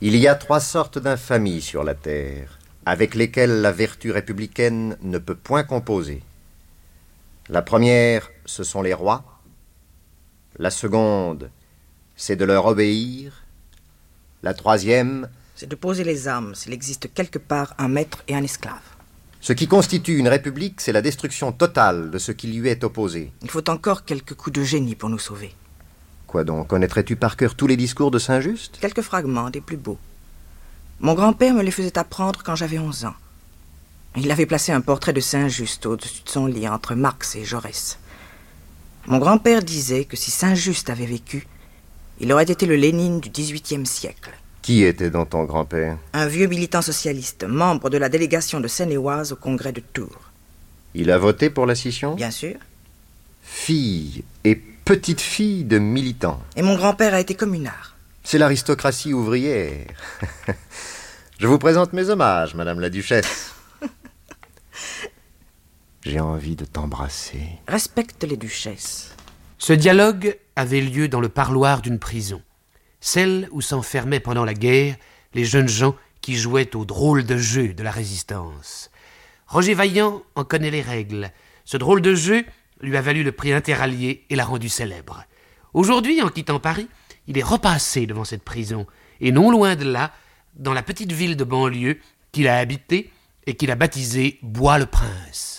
Il y a 3 sortes d'infamies sur la terre, avec lesquelles la vertu républicaine ne peut point composer. La première, ce sont les rois. La seconde, c'est de leur obéir. La troisième, c'est de poser les armes s'il existe quelque part un maître et un esclave. Ce qui constitue une république, c'est la destruction totale de ce qui lui est opposé. Il faut encore quelques coups de génie pour nous sauver. Quoi donc, connaîtrais-tu par cœur tous les discours de Saint-Just? Quelques fragments des plus beaux. Mon grand-père me les faisait apprendre quand j'avais 11 ans. Il avait placé un portrait de Saint-Just au-dessus de son lit entre Marx et Jaurès. Mon grand-père disait que si Saint-Just avait vécu, il aurait été le Lénine du XVIIIe siècle. Qui était donc ton grand-père? Un vieux militant socialiste, membre de la délégation de Seine-et-Oise au congrès de Tours. Il a voté pour la scission? Bien sûr. Fille et petite-fille de militants. Et mon grand-père a été communard. C'est l'aristocratie ouvrière. Je vous présente mes hommages, Madame la Duchesse. J'ai envie de t'embrasser. Respecte les duchesses. Ce dialogue avait lieu dans le parloir d'une prison, celle où s'enfermaient pendant la guerre les jeunes gens qui jouaient au drôle de jeu de la résistance. Roger Vaillant en connaît les règles. Ce drôle de jeu lui a valu le prix interallié et l'a rendu célèbre. Aujourd'hui, en quittant Paris, il est repassé devant cette prison, et non loin de là, dans la petite ville de banlieue qu'il a habitée et qu'il a baptisée Bois-le-Prince.